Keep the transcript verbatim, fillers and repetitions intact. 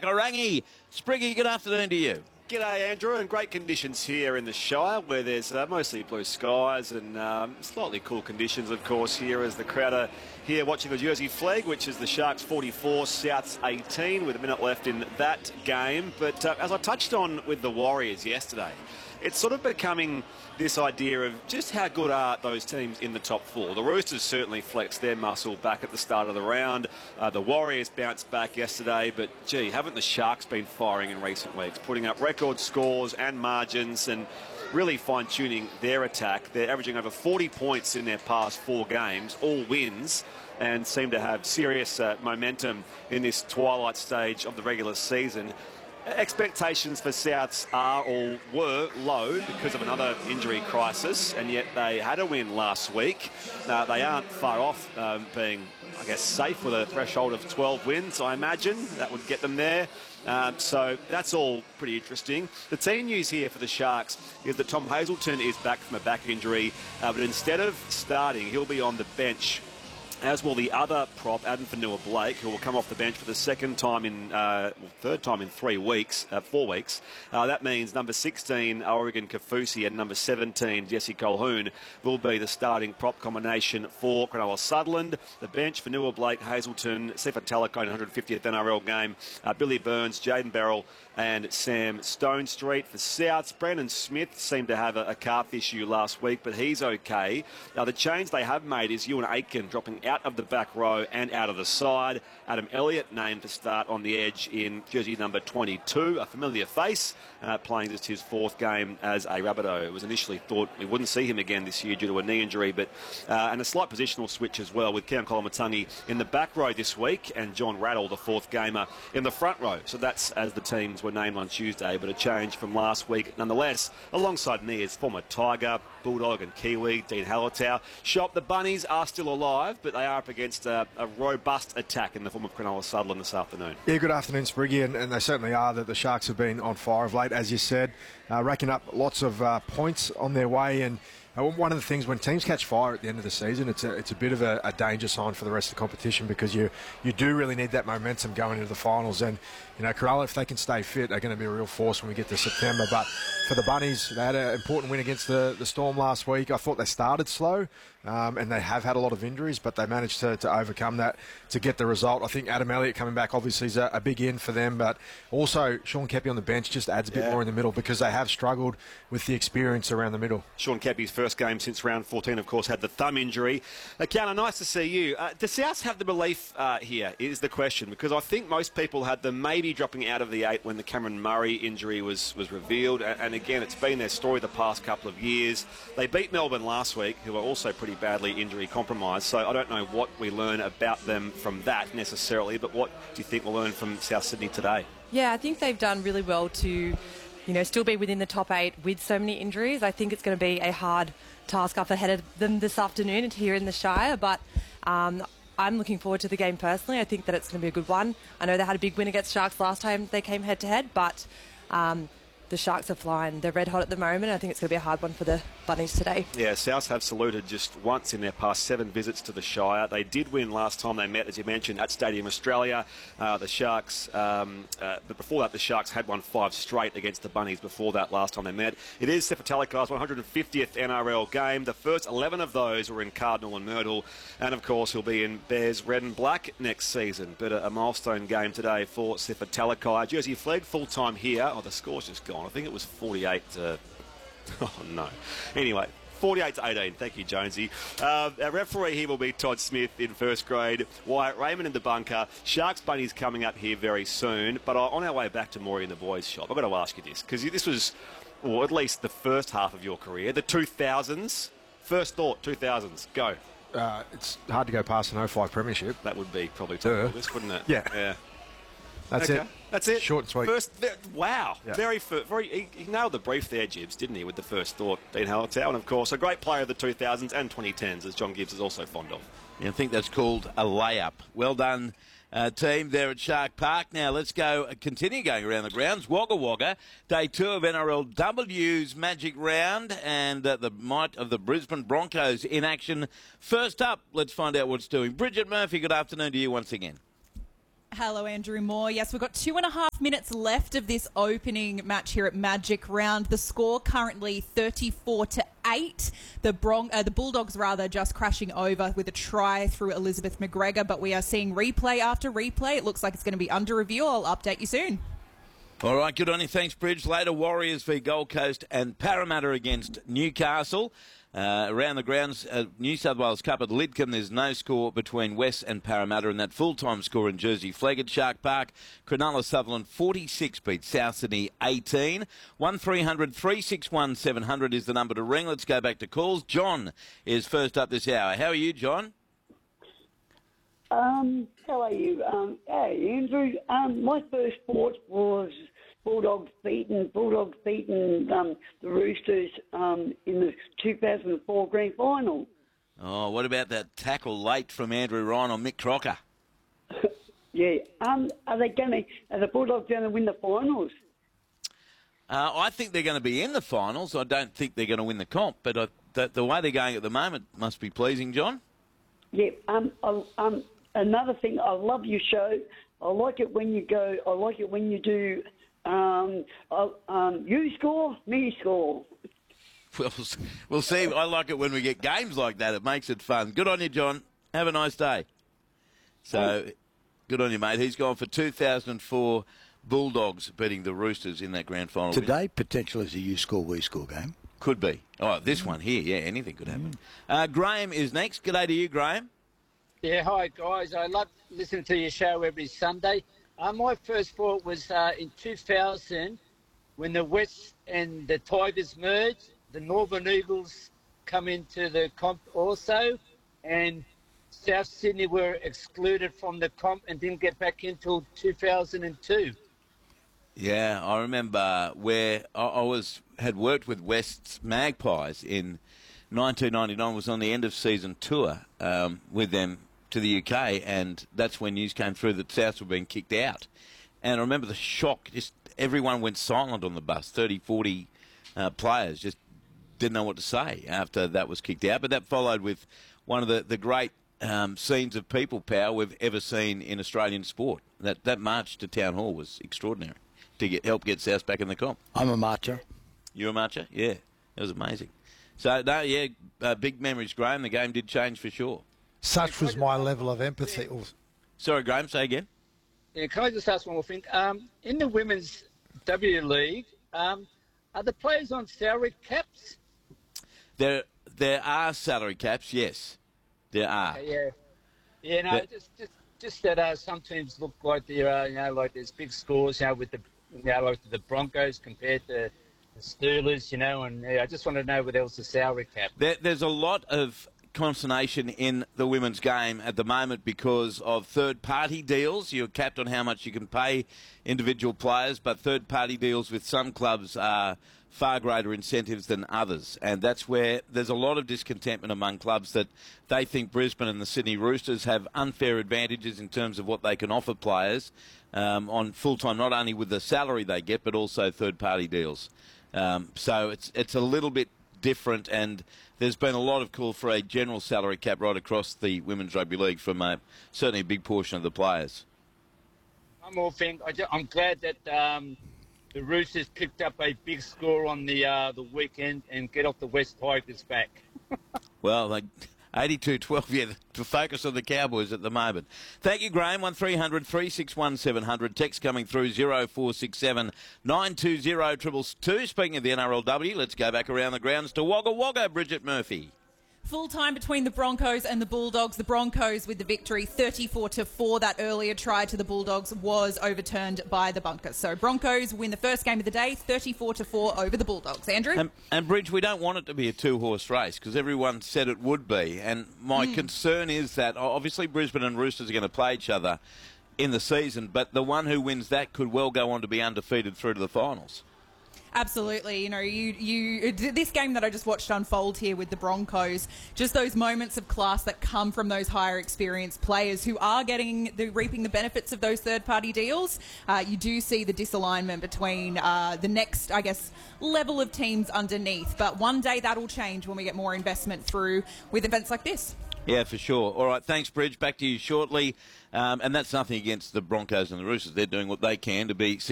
Orangi. Spriggy, good afternoon to you. G'day, Andrew, and great conditions here in the Shire where there's uh, mostly blue skies and um, slightly cool conditions, of course, here as the crowd are here watching the Jersey Flag, which is the Sharks forty-four, Souths eighteen, with a minute left in that game. But uh, as I touched on with the Warriors yesterday, it's sort of becoming this idea of just how good are those teams in the top four. The Roosters certainly flexed their muscle back at the start of the round. Uh, the Warriors bounced back yesterday, but gee, haven't the Sharks been firing in recent weeks, putting up record scores and margins and really fine-tuning their attack. They're averaging over forty points in their past four games, all wins, and seem to have serious uh, momentum in this twilight stage of the regular season. Expectations for Souths are or were low because of another injury crisis, and yet they had a win last week. Uh, they aren't far off um, being, I guess, safe with a threshold of twelve wins, I imagine. That would get them there. Um, so that's all pretty interesting. The team news here for the Sharks is that Tom Hazelton is back from a back injury, uh, but instead of starting, he'll be on the bench, as will the other prop, Addin Fonua-Blake, who will come off the bench for the second time in, uh, well, third time in three weeks, uh, four weeks. Uh, that means number sixteen, Oregon Kaufusi, and number seventeen, Jesse Colquhoun, will be the starting prop combination for Cronulla Sutherland. The bench, Fonua-Blake, Hazelton, Sifa Talakai in one hundred fiftieth N R L game, uh, Billy Burns, Jaden Beryl, and Sam Stonestreet. For Souths, Brandon Smith seemed to have a, a calf issue last week, but he's okay. Now, the change they have made is Ewan Aitken dropping out of the back row and out of the side. Adam Elliott named to start on the edge in jersey number twenty-two, a familiar face, uh, playing just his fourth game as a Rabbitoh. It was initially thought we wouldn't see him again this year due to a knee injury, but uh, and a slight positional switch as well with Keon Koloamatangi in the back row this week and John Rattle, the fourth gamer, in the front row. So that's as the teams were named on Tuesday, but a change from last week nonetheless. Alongside me is former Tiger, Bulldog and Kiwi, Dean Hallertau. Shop, the Bunnies are still alive, but they are up against a, a robust attack in the form of Cronulla Sutherland this afternoon. Yeah, good afternoon, Spriggy, and, and they certainly are. That the Sharks have been on fire of late, as you said, uh, racking up lots of uh, points on their way. And uh, one of the things, when teams catch fire at the end of the season, it's a, it's a bit of a, a danger sign for the rest of the competition, because you you do really need that momentum going into the finals. And you know, Cronulla, if they can stay fit, they're going to be a real force when we get to September. But for the Bunnies, they had an important win against the, the Storm last week. I thought they started slow, um, and they have had a lot of injuries, but they managed to, to overcome that to get the result. I think Adam Elliott coming back obviously is a, a big in for them, but also Sean Keppie on the bench just adds a bit yeah. more in the middle, because they have struggled with the experience around the middle. Sean Keppie's first game since round fourteen, of course, had the thumb injury. Uh, Kiana, nice to see you. Uh, does Souths have the belief uh, here, is the question, because I think most people had them maybe dropping out of the eight when the Cameron Murray injury was, was revealed, and, and again, it's been their story the past couple of years. They beat Melbourne last week, who are also pretty badly injury compromised, so I don't know what we learn about them from that necessarily, but what do you think we'll learn from South Sydney today? Yeah, I think they've done really well to, you know, still be within the top eight with so many injuries. I think it's going to be a hard task up ahead of them this afternoon here in the Shire, but um, I'm looking forward to the game personally. I think that it's going to be a good one. I know they had a big win against Sharks last time they came head-to-head, but um, the Sharks are flying. They're red hot at the moment. I think it's going to be a hard one for the Bunnies today. Yeah, Souths have saluted just once in their past seven visits to the Shire. They did win last time they met, as you mentioned, at Stadium Australia. Uh, the Sharks, um, uh, but before that, the Sharks had won five straight against the Bunnies before that last time they met. It is Sifa Talakai's one hundred fiftieth N R L game. The first eleven of those were in Cardinal and Myrtle, and of course he'll be in Bears red and black next season. But a, a milestone game today for Sifa Talakai. Jersey Flag full-time here. Oh, the score's just gone. I think it was forty-eight to... Oh, no. Anyway, forty-eight to eighteen. Thank you, Jonesy. Uh, our referee here will be Todd Smith in first grade. Wyatt Raymond in the bunker. Sharks Bunnies coming up here very soon. But uh, on our way back to Maury in the boys' shop, I've got to ask you this, because this was, or at least the first half of your career, the two thousands. First thought, two thousands. Go. Uh, it's hard to go past an oh five premiership. That would be probably top this, wouldn't it? Yeah. Yeah. That's okay. it. That's it. Short and sweet. First, wow. Yeah. Very, very. He, he nailed the brief there, Gibbs, didn't he, with the first thought, Dean Hallertau, and of course a great player of the two thousands and twenty tens, as John Gibbs is also fond of. Yeah, I think that's called a layup. Well done, uh, team, there at Shark Park. Now let's go. Uh, continue going around the grounds. Wagga Wagga, day two of N R L W's Magic Round, and uh, the might of the Brisbane Broncos in action. First up, let's find out what's doing. Bridget Murphy, good afternoon to you once again. Hello, Andrew Moore. Yes, we've got two and a half minutes left of this opening match here at Magic Round. The score currently thirty-four to eight. The Bron- uh, the Bulldogs, rather, just crashing over with a try through Elizabeth McGregor, but we are seeing replay after replay. It looks like it's going to be under review. I'll update you soon. All right, good on you. Thanks, Bridge. Later, Warriors v Gold Coast and Parramatta against Newcastle. Uh, around the grounds, uh, New South Wales Cup at Lidcombe, there's no score between West and Parramatta, and that full-time score in Jersey Flegg at Shark Park. Cronulla Sutherland forty-six beat South Sydney eighteen. one three hundred three six one seven hundred is the number to ring. Let's go back to calls. John is first up this hour. How are you, John? Um, how are you? Um, hey, Andrew. Um, my first sport was Bulldogs beaten Bulldogs beaten um, the Roosters um, in the two thousand four grand final. Oh, what about that tackle late from Andrew Ryan on Mick Crocker? yeah. Um, are they going to? Are the Bulldogs going to win the finals? Uh, I think they're going to be in the finals. I don't think they're going to win the comp, but I, the, the way they're going at the moment must be pleasing, John. Yeah. Um. I, um. Another thing, I love your show. I like it when you go. I like it when you do. Um, uh, um, you score, me score. We'll, we'll see. I like it when we get games like that. It makes it fun. Good on you, John. Have a nice day. So, good on you, mate. He's gone for two thousand four Bulldogs beating the Roosters in that grand final. Today, potentially, is a you score, we score game. Could be. Oh, this one here, yeah, anything could happen. Uh, Graham is next. G'day to you, Graham. Yeah, hi, guys. I love listening to your show every Sunday. Uh, my first thought was uh, in two thousand, when the West and the Tigers merged, the Northern Eagles come into the comp also, and South Sydney were excluded from the comp and didn't get back until two thousand two. Yeah, I remember where I, I was had worked with West's Magpies in nineteen ninety-nine, was on the end of season tour um, with them to the U K, and that's when news came through that Souths were being kicked out. And I remember the shock, just everyone went silent on the bus, thirty, forty uh, players just didn't know what to say after that was kicked out. But that followed with one of the, the great um, scenes of people power we've ever seen in Australian sport. That that march to Town Hall was extraordinary to get help get Souths back in the comp. I'm a marcher. You're a marcher? Yeah, it was amazing. So, no, yeah, uh, big memories, Graham. The game did change for sure. Such was my level of empathy. Sorry, Graham, say again. Yeah, can I just ask one more thing? Um, in the Women's W League, um, are the players on salary caps? There there are salary caps, yes. There are. Okay, yeah. Yeah, no, But- just, just just that uh, some teams look like they're, uh, you know, like there's big scores, you know, with the, you know, like the Broncos compared to the Steelers, you know, and yeah, I just want to know what else the salary cap. There, there's a lot of consternation in the women's game at the moment because of third-party deals. You're capped on how much you can pay individual players, but third-party deals with some clubs are far greater incentives than others. And that's where there's a lot of discontentment among clubs that they think Brisbane and the Sydney Roosters have unfair advantages in terms of what they can offer players um, on full-time, not only with the salary they get, but also third-party deals. Um, so it's it's a little bit different, and there's been a lot of call for a general salary cap right across the Women's Rugby League from a, certainly a big portion of the players. One more thing, I ju- I'm glad that um, the Roosters picked up a big score on the uh, the weekend and get off the West Tigers back. Well, like eighty-two twelve, yeah, to focus on the Cowboys at the moment. Thank you, Graham. one three hundred three six one seven hundred. Text coming through zero four six seven nine two zero two two two. Speaking of the N R L W, let's go back around the grounds to Wagga Wagga, Bridget Murphy. Full time between the Broncos and the Bulldogs. The Broncos with the victory, thirty-four to four. That earlier try to the Bulldogs was overturned by the Bunkers. So Broncos win the first game of the day, thirty-four to four over the Bulldogs. Andrew? And, and Bridge, we don't want it to be a two-horse race because everyone said it would be. And my mm. concern is that obviously Brisbane and Roosters are going to play each other in the season, but the one who wins that could well go on to be undefeated through to the finals. Absolutely. You know, you, you this game that I just watched unfold here with the Broncos, just those moments of class that come from those higher experienced players who are getting the reaping the benefits of those third-party deals. Uh, you do see the disalignment between uh, the next, I guess, level of teams underneath. But one day that'll change when we get more investment through with events like this. Yeah, for sure. All right, thanks, Bridge. Back to you shortly. Um, and that's nothing against the Broncos and the Roosters. They're doing what they can to be